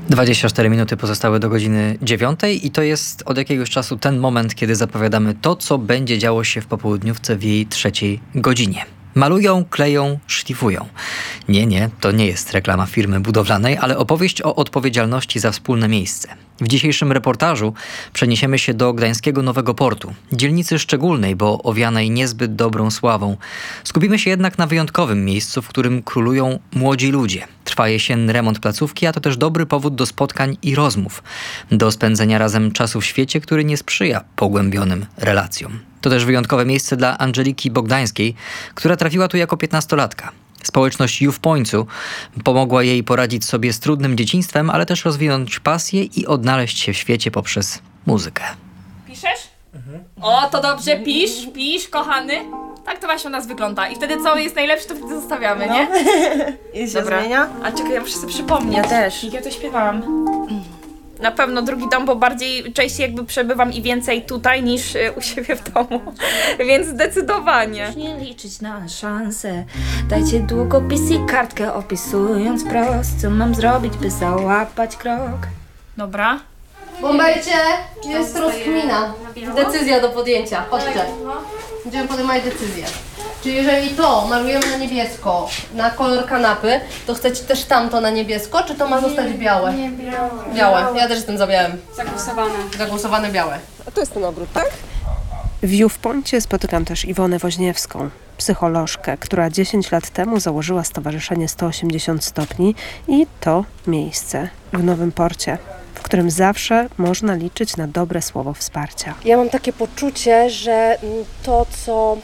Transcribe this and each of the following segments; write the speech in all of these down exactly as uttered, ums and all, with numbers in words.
dwadzieścia cztery minuty pozostały do godziny dziewiątej i to jest od jakiegoś czasu ten moment, kiedy zapowiadamy to, co będzie działo się w popołudniówce w jej trzeciej godzinie. Malują, kleją, szlifują. Nie, nie, to nie jest reklama firmy budowlanej, ale opowieść o odpowiedzialności za wspólne miejsce. W dzisiejszym reportażu przeniesiemy się do gdańskiego Nowego Portu, dzielnicy szczególnej, bo owianej niezbyt dobrą sławą. Skupimy się jednak na wyjątkowym miejscu, w którym królują młodzi ludzie. Trwa jesienny remont placówki, a to też dobry powód do spotkań i rozmów, do spędzenia razem czasu w świecie, który nie sprzyja pogłębionym relacjom. To też wyjątkowe miejsce dla Angeliki Bogdańskiej, która trafiła tu jako piętnastolatka. Społeczność Youth Pointsu pomogła jej poradzić sobie z trudnym dzieciństwem, ale też rozwinąć pasję i odnaleźć się w świecie poprzez muzykę. Piszesz? Mhm. O, to dobrze, pisz, pisz, kochany. Tak to właśnie u nas wygląda. I wtedy co jest najlepsze, to wtedy zostawiamy, no. nie? I się Dobra. zmienia. A czekaj, ja muszę sobie przypomnieć. Ja też. Jak ja to śpiewałam. Na pewno drugi dom, bo bardziej, częściej jakby przebywam i więcej tutaj niż y, u siebie w domu. Więc zdecydowanie. Nie liczyć na szanse. Dajcie długopis i kartkę opisując prost, co mam zrobić, by załapać krok. Dobra. Bombajcie, jest rozkmina. Decyzja do podjęcia. Chodźcie. Będziemy podejmować decyzję. Czyli jeżeli to malujemy na niebiesko, na kolor kanapy, to chcecie też tamto na niebiesko, czy to ma zostać białe? Nie, białe. Białe. Ja też jestem za białym. Zagłosowane. Zagłosowane białe. A to jest ten ogród, tak? W Youth Poincie spotykam też Iwonę Woźniewską, psycholożkę, która dziesięć lat temu założyła Stowarzyszenie sto osiemdziesiąt stopni i to miejsce w Nowym Porcie, w którym zawsze można liczyć na dobre słowo wsparcia. Ja mam takie poczucie, że to, co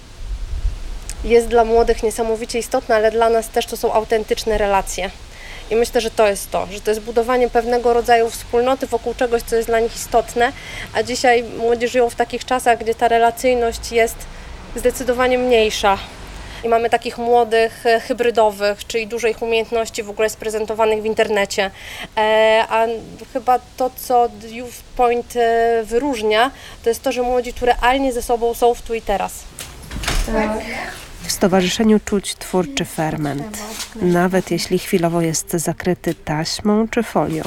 jest dla młodych niesamowicie istotne, ale dla nas też to są autentyczne relacje. I myślę, że to jest to, że to jest budowanie pewnego rodzaju wspólnoty wokół czegoś, co jest dla nich istotne, a dzisiaj młodzi żyją w takich czasach, gdzie ta relacyjność jest zdecydowanie mniejsza. I mamy takich młodych, hybrydowych, czyli dużo ich umiejętności w ogóle jest prezentowanych w internecie. E, a chyba to, co Youth Point wyróżnia, to jest to, że młodzi tu realnie ze sobą są w tu i teraz. Tak. W stowarzyszeniu czuć twórczy ferment, nawet jeśli chwilowo jest zakryty taśmą czy folią.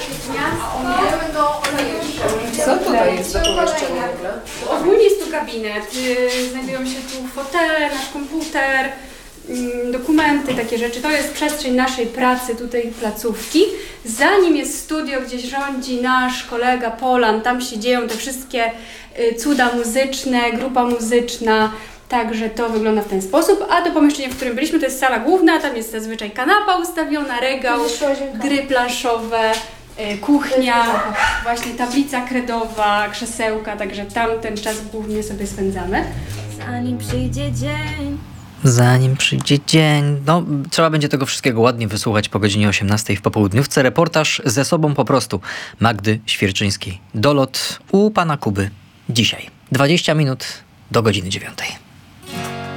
Co tutaj jest za pomieszczenie w ogóle? Ogólnie jest tu gabinet, znajdują się tu fotele, nasz komputer, dokumenty, takie rzeczy. To jest przestrzeń naszej pracy, tutaj placówki. Za nim jest studio, gdzie rządzi nasz kolega Polan, tam się dzieją te wszystkie cuda muzyczne, grupa muzyczna. Także to wygląda w ten sposób, a to pomieszczenie, w którym byliśmy, to jest sala główna, tam jest zazwyczaj kanapa ustawiona, regał, gry planszowe, y, kuchnia, właśnie tablica kredowa, krzesełka, także tam ten czas głównie sobie spędzamy. Zanim przyjdzie dzień. Zanim przyjdzie dzień. No, trzeba będzie tego wszystkiego ładnie wysłuchać po godzinie osiemnastej w popołudniówce. Reportaż ze sobą po prostu Magdy Świerczyńskiej. Dolot u pana Kuby dzisiaj. dwadzieścia minut do godziny dziewiątej.